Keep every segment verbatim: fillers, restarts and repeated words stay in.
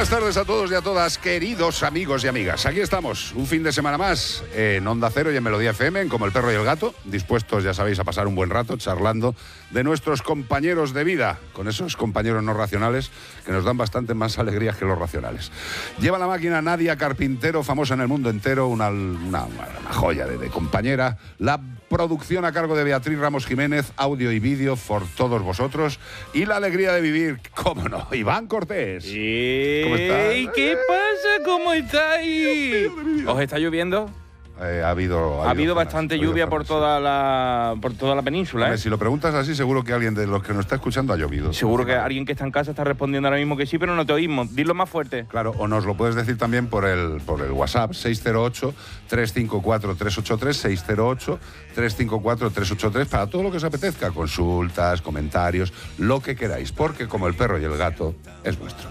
buenas tardes a todos y a todas, queridos amigos y amigas. Aquí estamos, un fin de semana más en Onda Cero y en Melodía F M, en Como el Perro y el Gato, dispuestos, ya sabéis, a pasar un buen rato charlando de nuestros compañeros de vida, con esos compañeros no racionales que nos dan bastante más alegrías que los racionales. Lleva la máquina Nadia Carpintero, famosa en el mundo entero, una, una, una joya de, de compañera. La producción a cargo de Beatriz Ramos Jiménez, audio y vídeo por todos vosotros. Y la alegría de vivir, cómo no, Iván Cortés. Sí. ¿Cómo estás? ¿Y qué pasa? ¿Cómo estáis? ¿Os está lloviendo? Eh, ha habido, ha ha habido zonas, bastante ha habido lluvia zonas, por sí. toda la por toda la península, Hombre, ¿eh? si lo preguntas así, seguro que alguien de los que nos está escuchando ha llovido. Seguro que alguien que está en casa está respondiendo ahora mismo que sí, pero no te oímos. Dilo más fuerte. Claro, o nos lo puedes decir también por el, por el WhatsApp, seis cero ocho, tres cinco cuatro, tres ocho tres, seis cero ocho, tres cinco cuatro, tres ocho tres, para todo lo que os apetezca, consultas, comentarios, lo que queráis, porque como el perro y el gato, es vuestro.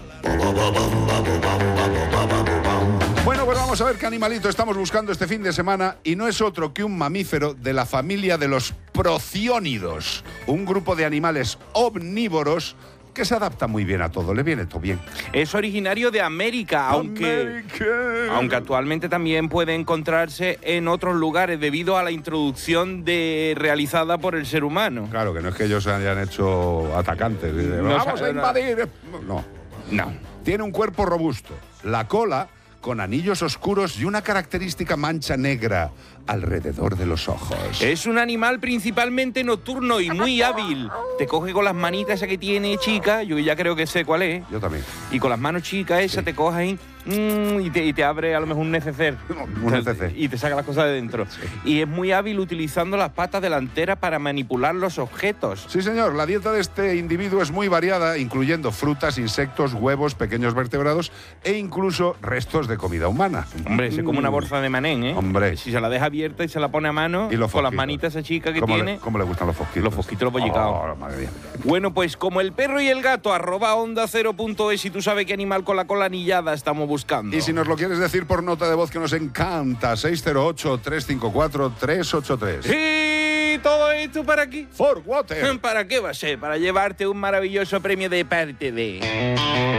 Bueno, pues vamos a ver qué animalito estamos buscando este fin de semana, y no es otro que un mamífero de la familia de los prociónidos, un grupo de animales omnívoros que se adapta muy bien a todo, le viene todo bien. Es originario de América, aunque, América. aunque actualmente también puede encontrarse en otros lugares debido a la introducción de, realizada por el ser humano. Claro, que no es que ellos se hayan hecho atacantes. No, Vamos a invadir. No. No. Tiene un cuerpo robusto, la cola con anillos oscuros y una característica mancha negra alrededor de los ojos. Es un animal principalmente nocturno y muy hábil. Te coge con las manitas esa que tiene chica, yo ya creo que sé cuál es. Yo también. Y con las manos chicas esa Sí. te coge ahí mm, y, te, y te abre a lo mejor un neceser. Un neceser. Y te saca las cosas de dentro. Sí. Y es muy hábil utilizando las patas delanteras para manipular los objetos. Sí, señor, la dieta de este individuo es muy variada, incluyendo frutas, insectos, huevos, pequeños vertebrados e incluso restos de comida humana. Hombre, ese es como una bolsa de manén, ¿eh? Hombre. Si se la deja abierta y se la pone a mano, Y los con las fosquitos. manitas esa chica que ¿Cómo tiene. Le, ¿Cómo le gustan los fosquitos? Los fosquitos, los bollicaos. Oh, madre mía. Bueno, pues como el perro y el gato, arroba onda cero punto es, y tú sabes qué animal con la cola anillada estamos buscando. Y si nos lo quieres decir por nota de voz, que nos encanta, seis cero ocho, tres cinco cuatro, tres ocho tres. ¿Y todo esto para aquí? For Water. ¿Para qué va a ser? Para llevarte un maravilloso premio de parte de...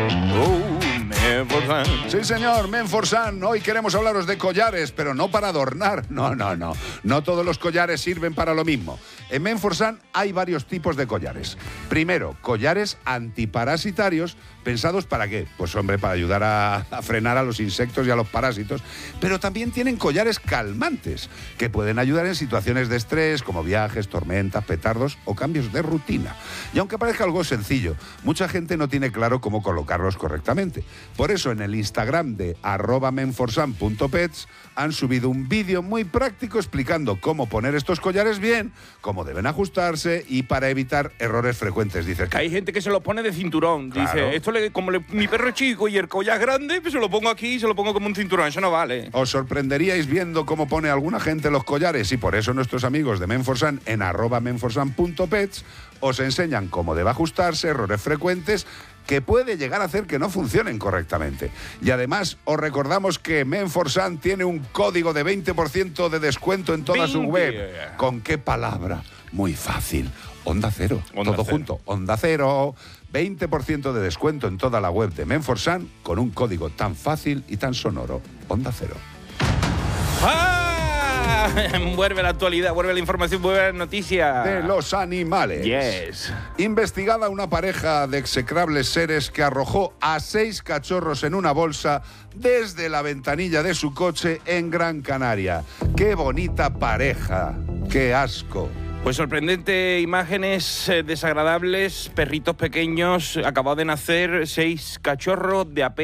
Oh, Menforsan. Sí, señor, Menforsan. Hoy queremos hablaros de collares, pero no para adornar. No, no, no. No todos los collares sirven para lo mismo. En Menforsan hay varios tipos de collares. Primero, collares antiparasitarios. ¿Pensados para qué? Pues, hombre, para ayudar a, a frenar a los insectos y a los parásitos. Pero también tienen collares calmantes, que pueden ayudar en situaciones de estrés, como viajes, tormentas, petardos o cambios de rutina. Y aunque parezca algo sencillo, mucha gente no tiene claro cómo colocarlos correctamente. Por eso en el Instagram de arroba menforsan punto pets han subido un vídeo muy práctico explicando cómo poner estos collares bien, cómo deben ajustarse y para evitar errores frecuentes. Dice Que hay gente que se lo pone de cinturón. Claro. Dice, esto le, como le- mi perro es chico y el collar es grande, pues se lo pongo aquí y se lo pongo como un cinturón. Eso no vale. Os sorprenderíais viendo cómo pone alguna gente los collares, y por eso nuestros amigos de Menforsan en arroba menforsan punto pets os enseñan cómo debe ajustarse, errores frecuentes que puede llegar a hacer que no funcionen correctamente. Y además os recordamos que Menforsan tiene un código de veinte por ciento de descuento en toda su veinte. web. ¿Con qué palabra? Muy fácil. Onda Cero. Onda Todo Cero. junto. Onda Cero. veinte por ciento de descuento en toda la web de Menforsan con un código tan fácil y tan sonoro. Onda Cero. ¡Ah! Vuelve la actualidad, vuelve la información, vuelve la noticia. De los animales. Yes. Investigada una pareja de execrables seres que arrojó a seis cachorros en una bolsa desde la ventanilla de su coche en Gran Canaria. ¡Qué bonita pareja! ¡Qué asco! Pues sorprendente imágenes eh, desagradables, perritos pequeños, acabados de nacer, seis cachorros de apenas